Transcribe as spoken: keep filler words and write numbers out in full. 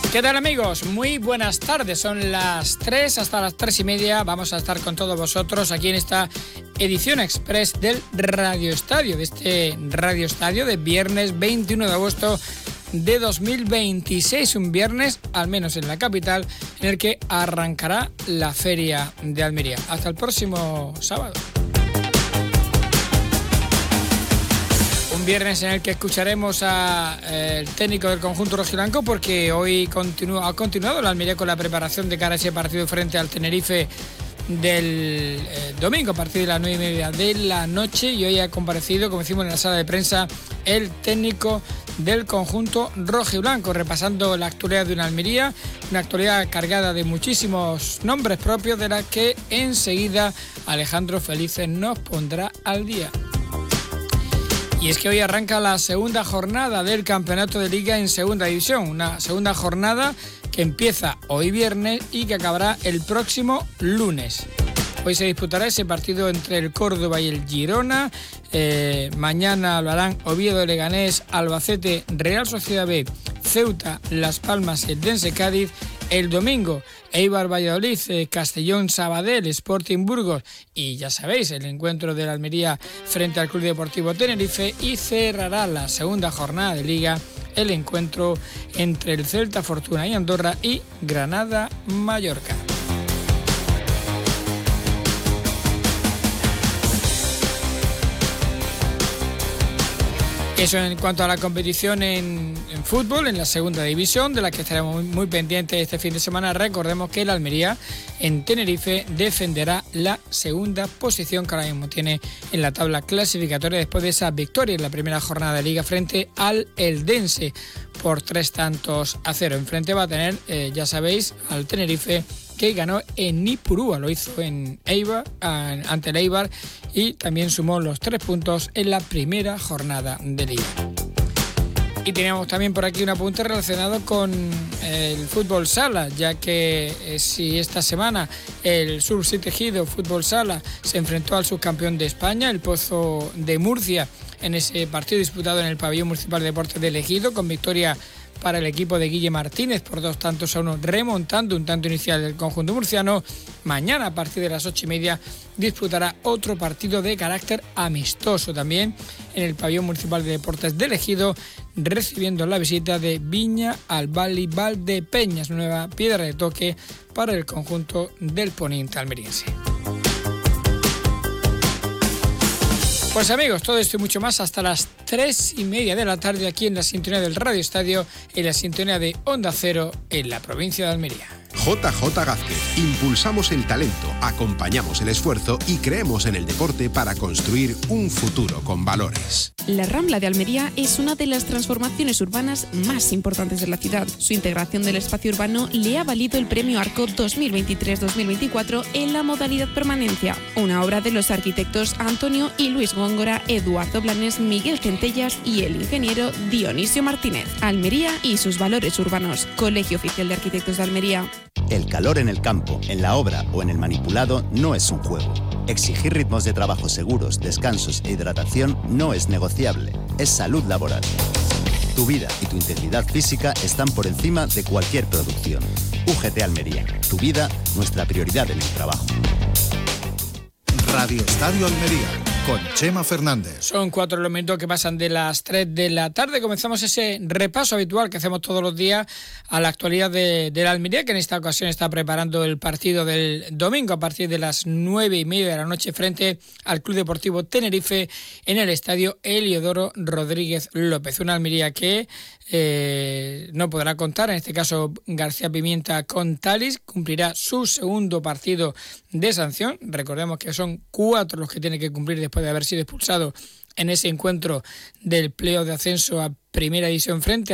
¿Qué tal, amigos? Muy buenas tardes, son las tres, hasta las tres y media vamos a estar con todos vosotros aquí en esta edición express del Radio Estadio, de este Radio Estadio de viernes veintiuno de agosto de dos mil veintiséis, un viernes, al menos en la capital, en el que arrancará la Feria de Almería. Hasta el próximo sábado. Un viernes en el que escucharemos al eh, técnico del conjunto rojiblanco, porque hoy continúa, ha continuado la Almería con la preparación de cara a ese partido frente al Tenerife del eh, domingo a partir de las nueve y media de la noche, y hoy ha comparecido, como decimos en la sala de prensa, el técnico del conjunto rojiblanco, repasando la actualidad de una Almería, una actualidad cargada de muchísimos nombres propios, de la que enseguida Alejandro Felices nos pondrá al día. Y es que hoy arranca la segunda jornada del campeonato de Liga en segunda división, una segunda jornada que empieza hoy viernes y que acabará el próximo lunes. Hoy se disputará ese partido entre el Córdoba y el Girona, eh, mañana lo harán Oviedo, Leganés, Albacete, Real Sociedad B, Ceuta, Las Palmas y el Dense Cádiz. El domingo, Eibar Valladolid, eh, Castellón Sabadell, Sporting Burgos y ya sabéis, el encuentro de la Almería frente al Club Deportivo Tenerife, y cerrará la segunda jornada de Liga el encuentro entre el Celta Fortuna y Andorra y Granada Mallorca. Eso en cuanto a la competición en, en fútbol, en la segunda división, de la que estaremos muy, muy pendientes este fin de semana. Recordemos que el Almería en Tenerife defenderá la segunda posición que ahora mismo tiene en la tabla clasificatoria después de esa victoria en la primera jornada de Liga frente al Eldense por tres tantos a cero. Enfrente va a tener, eh, ya sabéis, al Tenerife, que ganó en Ipurúa, lo hizo en Eibar, ante el Eibar, y también sumó los tres puntos en la primera jornada de Liga. Y teníamos también por aquí un apunte relacionado con el fútbol sala, ya que eh, si esta semana el Surf Tejido Fútbol Sala se enfrentó al subcampeón de España, el Pozo de Murcia, en ese partido disputado en el Pabellón Municipal de Deportes de Ejido, con victoria para el equipo de Guille Martínez por dos tantos a uno, remontando un tanto inicial del conjunto murciano. Mañana a partir de las ocho y media disputará otro partido de carácter amistoso también en el Pabellón Municipal de Deportes de Ejido, recibiendo la visita de Viña al Valle Valdepeñas, nueva piedra de toque para el conjunto del poniente almeriense. Pues amigos, todo esto y mucho más hasta las tres y media de la tarde aquí en la sintonía del Radio Estadio, en la sintonía de Onda Cero en la provincia de Almería. J J Gázquez. Impulsamos el talento, acompañamos el esfuerzo y creemos en el deporte para construir un futuro con valores. La Rambla de Almería es una de las transformaciones urbanas más importantes de la ciudad. Su integración del espacio urbano le ha valido el Premio Arco dos mil veintitrés dos mil veinticuatro en la modalidad permanencia, una obra de los arquitectos Antonio y Luis Góngora, Eduardo Blanes, Miguel Centellas y el ingeniero Dionisio Martínez. Almería y sus valores urbanos. Colegio Oficial de Arquitectos de Almería. El calor en el campo, en la obra o en el manipulado no es un juego. Exigir ritmos de trabajo seguros, descansos e hidratación no es negociable. Es salud laboral. Tu vida y tu integridad física están por encima de cualquier producción. U G T Almería. Tu vida, nuestra prioridad en el trabajo. Radio Estadio Almería, con Chema Fernández. Son cuatro los minutos que pasan de las tres de la tarde. Comenzamos ese repaso habitual que hacemos todos los días a la actualidad de, de la Almería, que en esta ocasión está preparando el partido del domingo a partir de las nueve y media de la noche frente al Club Deportivo Tenerife en el estadio Heliodoro Rodríguez López. Una Almería que eh, no podrá contar, en este caso García Pimienta, con Talis. Cumplirá su segundo partido de sanción. Recordemos que son cuatro los que tiene que cumplir después de haber sido expulsado en ese encuentro del playoff de ascenso a Primera División frente